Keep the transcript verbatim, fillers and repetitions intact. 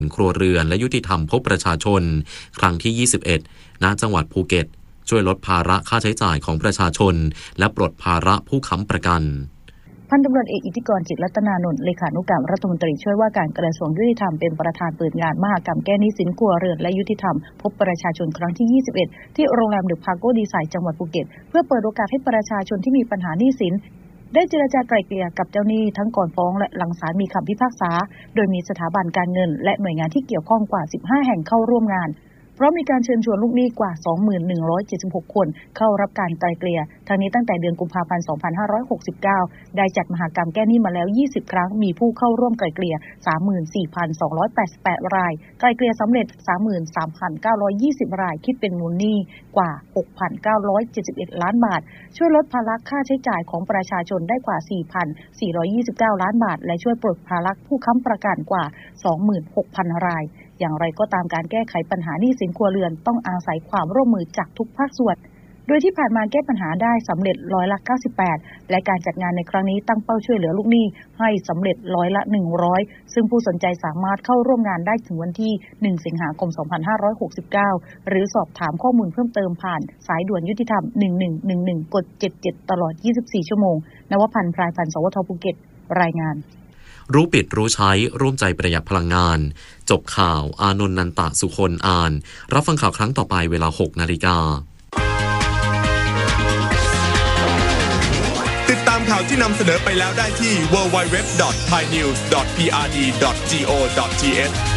ครัวเรือนและยุติธรรมพบประชาชนครั้งที่ยี่สิบเอ็ดณจังหวัดภูเก็ตช่วยลดภาระค่าใช้จ่ายของประชาชนและปลดภาระผู้ค้ำประกันพันตำรวจเอกอิทธิกรจิตรัตนานนท์เลขานุการรัฐมนตรีช่วยว่าการกระทรวงยุติธรรมเป็นประธานเปิดงานมหกรรมแก้หนี้สินครัวเรือนและยุติธรรมพบประชาชนครั้งที่ยี่สิบเอ็ดที่โรงแรมเดอะพาโกดีไซน์จังหวัดภูเก็ตเพื่อเปิดโอกาสให้ประชาชนที่มีปัญหาหนี้สินได้เจรจาไกล่เกลี่ยกับเจ้าหนี้ทั้งก่อนฟ้องและหลังศาลมีคำพิพากษาโดยมีสถาบันการเงินและหน่วยงานที่เกี่ยวข้องกว่าสิบห้าแห่งเข้าร่วมงานเพราะมีการเชิญชวนลูกหนี้กว่า สองหมื่นหนึ่งร้อยเจ็ดสิบหก คนเข้ารับการไกล่เกลี่ยทั้งนี้ตั้งแต่เดือนกุมภาพันธ์ สองพันห้าร้อยหกสิบเก้า ได้จัดมหกรรมแก้หนี้มาแล้ว ยี่สิบ ครั้งมีผู้เข้าร่วมไกล่เกลี่ย สามหมื่นสี่พันสองร้อยแปดสิบแปด รายไกล่เกลี่ยสำเร็จ สามหมื่นสามพันเก้าร้อยยี่สิบ รายคิดเป็นมูลหนี้กว่า หกพันเก้าร้อยเจ็ดสิบเอ็ด ล้านบาทช่วยลดภาระค่าใช้จ่ายของประชาชนได้กว่า สี่พันสี่ร้อยยี่สิบเก้า ล้านบาทและช่วยปลดภาระผู้ค้ำประกันกว่า สองหมื่นหกพัน รายอย่างไรก็ตามการแก้ไขปัญหาหนี้สินครัวเรือนต้องอาศัยความร่วมมือจากทุกภาคส่วนโดยที่ผ่านมาแก้ปัญหาได้สำเร็จร้อยละเก้าสิบแปดและการจัดงานในครั้งนี้ตั้งเป้าช่วยเหลือลูกหนี้ให้สำเร็จร้อยละหนึ่งร้อยซึ่งผู้สนใจสามารถเข้าร่วมงานได้ถึงวันที่หนึ่งสิงหาคมสองพันห้าร้อยหกสิบเก้าหรือสอบถามข้อมูลเพิ่มเติมผ่านสายด่วนยุติธรรมหนึ่งหนึ่งหนึ่งหนึ่งกดเจ็ดเจ็ดตลอดยี่สิบสี่ชั่วโมงนวพันธ์พรายพันธ์สวทภูเก็ตรายงานรู้ปิดรู้ใช้ร่วมใจประหยัดพลังงานจบข่าวอานนท์นันตะสุคนอ่านรับฟังข่าวครั้งต่อไปเวลา หกนาฬิกาติดตามข่าวที่นำเสนอไปแล้วได้ที่ ดับเบิลยู ดับเบิลยู ดับเบิลยู ดอท ไทยนิวส์ ดอท พี อาร์ ดี ดอท จี โอ ดอท ที เอช